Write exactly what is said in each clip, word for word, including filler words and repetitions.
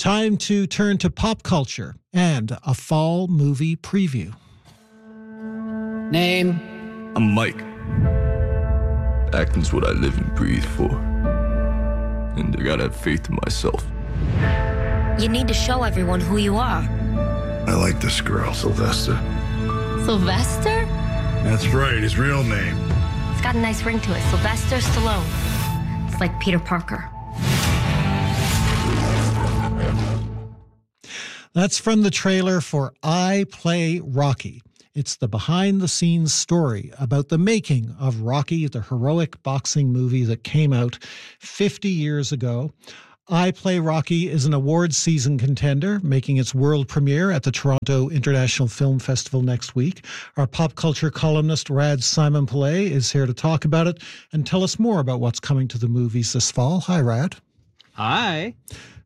Time to turn to pop culture and a fall movie preview. Name? I'm Mike. Acting's what I live and breathe for. And I gotta have faith in myself. You need to show everyone who you are. I like this girl, Sylvester. Sylvester? That's right, his real name. It's got a nice ring to it. Sylvester Stallone. It's like Peter Parker. That's from the trailer for I Play Rocky. It's the behind-the-scenes story about the making of Rocky, the heroic boxing movie that came out fifty years ago. I Play Rocky is an awards season contender, making its world premiere at the Toronto International Film Festival next week. Our pop culture columnist, Rad Simon Pillay, is here to talk about it and tell us more about what's coming to the movies this fall. Hi, Rad. Hi.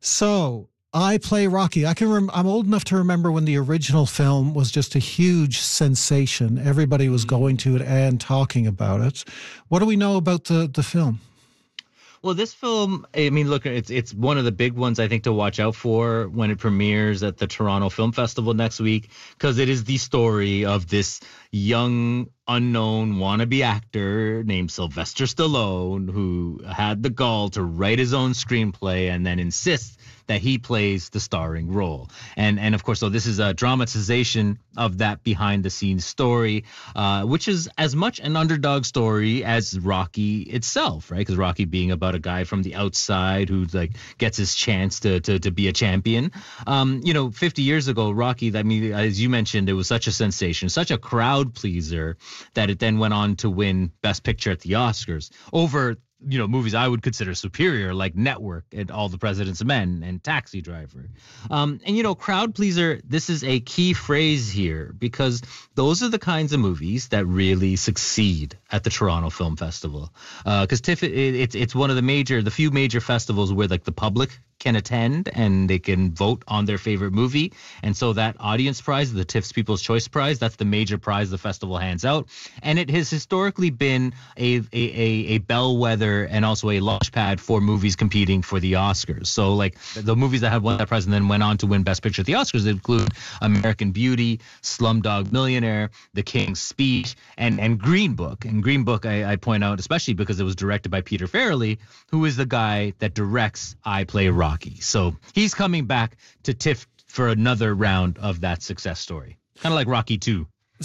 So, I Play Rocky. I can. Rem- I'm old enough to remember when the original film was just a huge sensation. Everybody was going to it and talking about it. What do we know about the, the film? Well, this film, I mean, look, it's it's one of the big ones I think to watch out for when it premieres at the Toronto Film Festival next week, because it is the story of this young, unknown wannabe actor named Sylvester Stallone, who had the gall to write his own screenplay and then insists that he plays the starring role. And, and of course, so this is a dramatization of that behind-the-scenes story, uh, which is as much an underdog story as Rocky itself, right? Because Rocky being about a guy from the outside who like gets his chance to to, to be a champion. Um, you know, fifty years ago, Rocky, I mean, as you mentioned, it was such a sensation, such a crowd pleaser that it then went on to win Best Picture at the Oscars over, you know, movies I would consider superior, like Network and All the President's Men and Taxi Driver. Um, and, you know, crowd pleaser, this is a key phrase here because those are the kinds of movies that really succeed at the Toronto Film Festival. Because uh, TIFF, it, it's it's one of the major, the few major festivals where like the public can attend and they can vote on their favorite movie. And so that audience prize, the TIFF's People's Choice Prize, that's the major prize the festival hands out. And it has historically been a a, a, a bellwether and also a launch pad for movies competing for the Oscars. So like the movies that have won that prize and then went on to win Best Picture at the Oscars include American Beauty, Slumdog Millionaire, The King's Speech, and, and Green Book. And Green Book, I, I point out, especially because it was directed by Peter Farrelly, who is the guy that directs I Play Rocky. So he's coming back to TIFF for another round of that success story. Kind of like Rocky two.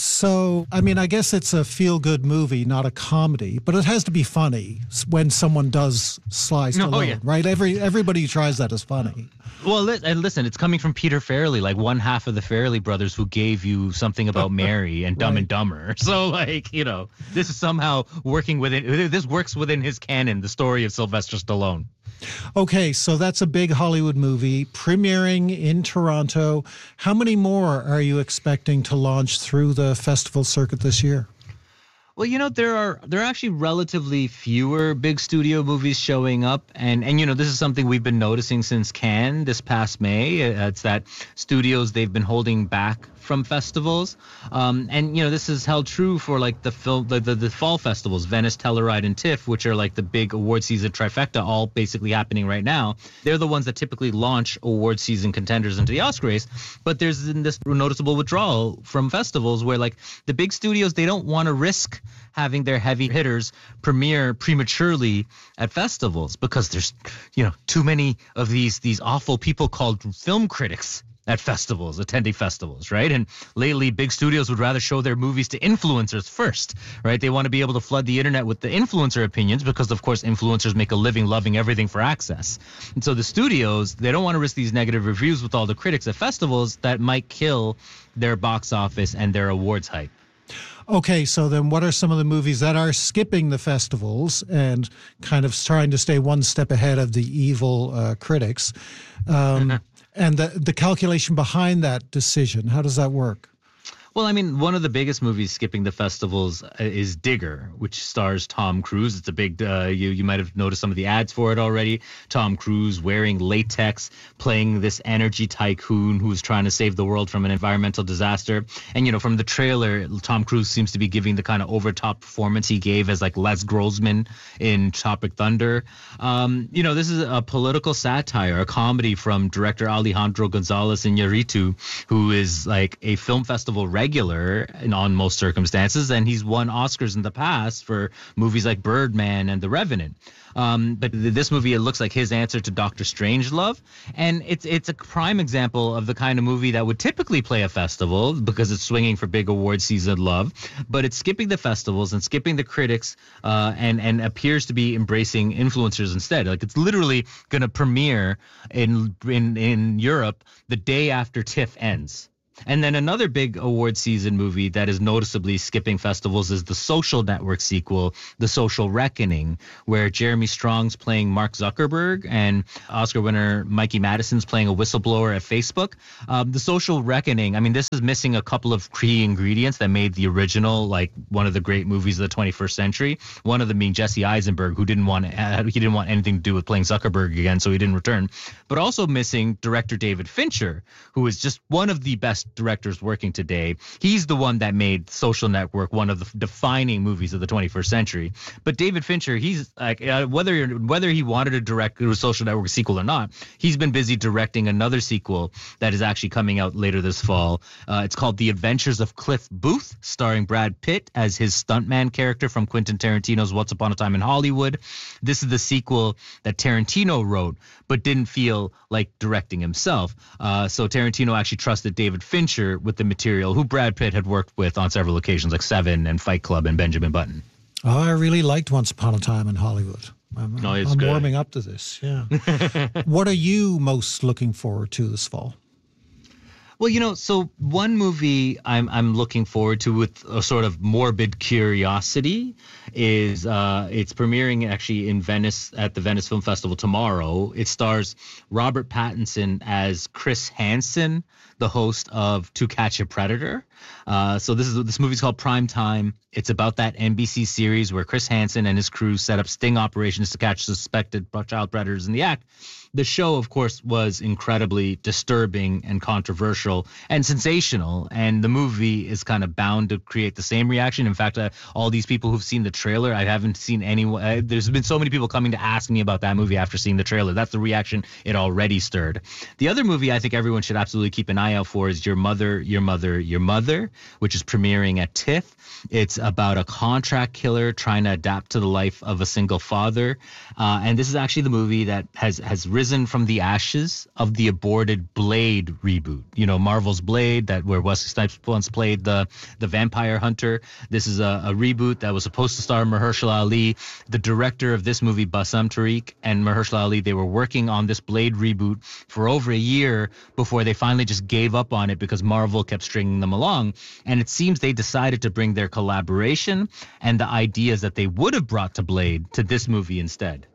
So, I mean, I guess it's a feel-good movie, not a comedy, but it has to be funny when someone does Sly Stallone, oh, yeah. right? Every Everybody who tries that is funny. Well, and listen, it's coming from Peter Farrelly, like one half of the Farrelly brothers who gave you Something About Mary and Dumb Right. and Dumber. So, like, you know, this is somehow working within, this works within his canon, the story of Sylvester Stallone. Okay, so that's a big Hollywood movie premiering in Toronto. How many more are you expecting to launch through the festival circuit this year? Well, you know, there are there are actually relatively fewer big studio movies showing up. And, and you know, this is something we've been noticing since Cannes this past May. It's that studios, they've been holding back from festivals. Um, and, you know, this is held true for like the film, the, the, the fall festivals, Venice, Telluride, and TIFF, which are like the big award season trifecta, all basically happening right now. They're the ones that typically launch award season contenders into the Oscar race. But there's this noticeable withdrawal from festivals where like the big studios, they don't want to risk having their heavy hitters premiere prematurely at festivals because there's, you know, too many of these these awful people called film critics at festivals, attending festivals, right? And lately, big studios would rather show their movies to influencers first, right? They want to be able to flood the internet with the influencer opinions because, of course, influencers make a living loving everything for access. And so the studios, they don't want to risk these negative reviews with all the critics at festivals that might kill their box office and their awards hype. Okay, so then what are some of the movies that are skipping the festivals and kind of trying to stay one step ahead of the evil uh, critics? Um, and the, the calculation behind that decision, how does that work? Well, I mean, one of the biggest movies skipping the festivals is Digger, which stars Tom Cruise. It's a big, uh, you you might have noticed some of the ads for it already. Tom Cruise wearing latex, playing this energy tycoon who's trying to save the world from an environmental disaster. And, you know, from the trailer, Tom Cruise seems to be giving the kind of over-top performance he gave as like Les Grossman in Tropic Thunder. Um, you know, this is a political satire, a comedy from director Alejandro Gonzalez Iñárritu, who is like a film festival regular in on most circumstances, and he's won Oscars in the past for movies like Birdman and The Revenant. Um, but this movie, it looks like his answer to Doctor Strangelove, and it's it's a prime example of the kind of movie that would typically play a festival because it's swinging for big award season love, but it's skipping the festivals and skipping the critics, uh, and and appears to be embracing influencers instead. Like it's literally going to premiere in in in Europe the day after TIFF ends. And then another big award season movie that is noticeably skipping festivals is the Social Network sequel, The Social Reckoning, where Jeremy Strong's playing Mark Zuckerberg and Oscar winner Mikey Madison's playing a whistleblower at Facebook. Um, the Social Reckoning, I mean, this is missing a couple of key ingredients that made the original like one of the great movies of the twenty-first century. One of them being Jesse Eisenberg, who didn't want uh, he didn't want anything to do with playing Zuckerberg again, so he didn't return. But also missing director David Fincher, who is just one of the best directors working today. He's the one that made Social Network one of the defining movies of the twenty-first century. But David Fincher, he's like uh, whether whether he wanted to direct a Social Network sequel or not, he's been busy directing another sequel that is actually coming out later this fall. Uh, it's called The Adventures of Cliff Booth, starring Brad Pitt as his stuntman character from Quentin Tarantino's Once Upon a Time in Hollywood. This is the sequel that Tarantino wrote, but didn't feel like directing himself. Uh, so Tarantino actually trusted David Fincher with the material, who Brad Pitt had worked with on several occasions, like Seven and Fight Club and Benjamin Button. Oh, I really liked Once Upon a Time in Hollywood. I'm, no, it's I'm good. warming up to this, yeah. What are you most looking forward to this fall? Well, you know, so one movie I'm I'm looking forward to with a sort of morbid curiosity is uh, it's premiering actually in Venice at the Venice Film Festival tomorrow. It stars Robert Pattinson as Chris Hansen, the host of To Catch a Predator. Uh, so this is this movie's called Prime Time. It's about that N B C series where Chris Hansen and his crew set up sting operations to catch suspected child predators in the act. The show, of course, was incredibly disturbing and controversial and sensational, and the movie is kind of bound to create the same reaction. In fact, uh, all these people who've seen the trailer, I haven't seen anyone. Uh, there's been so many people coming to ask me about that movie after seeing the trailer. That's the reaction it already stirred. The other movie I think everyone should absolutely keep an eye out for is Your Mother, Your Mother, Your Mother, which is premiering at TIFF. It's about a contract killer trying to adapt to the life of a single father, uh, and this is actually the movie that has has risen from the ashes of the aborted Blade reboot. You know, Marvel's Blade, that where Wesley Snipes once played the the vampire hunter. This is a, a reboot that was supposed to star Mahershala Ali. The director of this movie, Bassam Tariq, and Mahershala Ali, they were working on this Blade reboot for over a year before they finally just gave up on it because Marvel kept stringing them along. And it seems they decided to bring their collaboration and the ideas that they would have brought to Blade to this movie instead.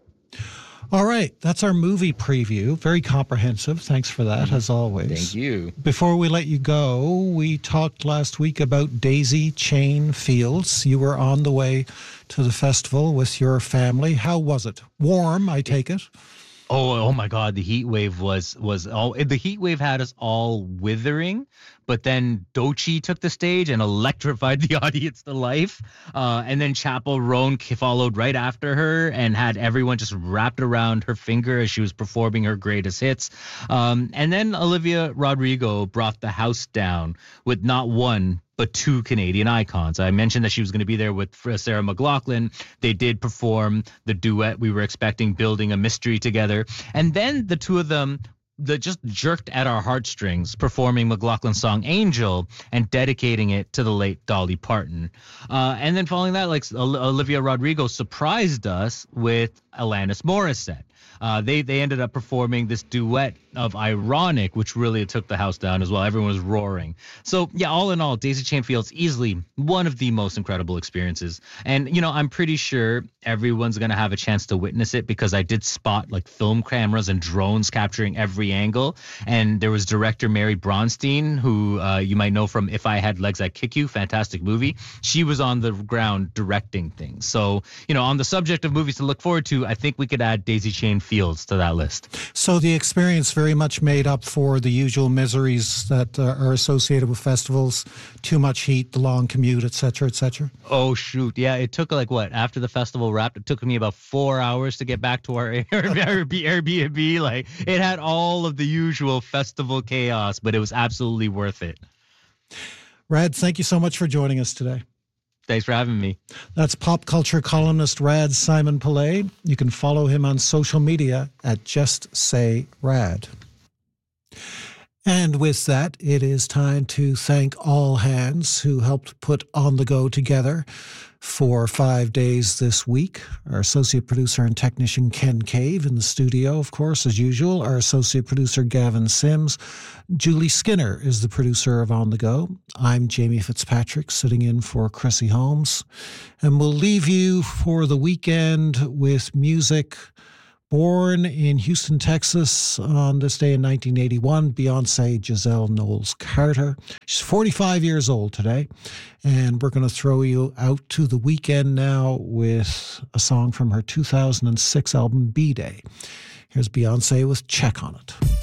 All right, that's our movie preview. Very comprehensive. Thanks for that, as always. Thank you. Before we let you go, we talked last week about Daisy Chain Fields. You were on the way to the festival with your family. How was it? Warm, I take it? Oh, oh my God! The heat wave was was all. The heat wave had us all withering, but then Doechii took the stage and electrified the audience to life. Uh, and then Chappell Roan followed right after her and had everyone just wrapped around her finger as she was performing her greatest hits. Um, and then Olivia Rodrigo brought the house down with not one but two Canadian icons. I mentioned that she was going to be there with Sarah McLachlan. They did perform the duet we were expecting, Building a Mystery Together. And then the two of them that just jerked at our heartstrings, performing McLachlan's song Angel and dedicating it to the late Dolly Parton. Uh, and then following that, like Olivia Rodrigo surprised us with Alanis Morissette. uh, they they ended up performing this duet of Ironic, which really took the house down as well. Everyone was roaring. So yeah, all in all, Daisy Chain Fields easily one of the most incredible experiences. And you know, I'm pretty sure everyone's gonna have a chance to witness it because I did spot like film cameras and drones capturing every angle. And there was director Mary Bronstein, who uh, you might know from If I Had Legs I'd Kick You, fantastic movie. She was on the ground directing things. So you know, on the subject of movies to look forward to, I think we could add Daisy Chain Fields to that list. So the experience very much made up for the usual miseries that uh, are associated with festivals, too much heat, the long commute, et cetera, et cetera. Oh, shoot. Yeah, it took like what? After the festival wrapped, it took me about four hours to get back to our Airbnb. Like, it had all of the usual festival chaos, but it was absolutely worth it. Rad, thank you so much for joining us today. Thanks for having me. That's pop culture columnist Rad Simon Pillay. You can follow him on social media at Just Say Rad. And with that, it is time to thank all hands who helped put On the Go together for five days this week. Our associate producer and technician Ken Cave in the studio, of course, as usual. Our associate producer Gavin Sims. Julie Skinner is the producer of On the Go. I'm Jamie Fitzpatrick, sitting in for Chrissy Holmes. And we'll leave you for the weekend with music. Born in Houston, Texas on this day in nineteen eighty-one, Beyonce Giselle Knowles Carter. She's forty-five years old today, and we're going to throw you out to the weekend now with a song from her two thousand six album, B-Day. Here's Beyonce with Check on It.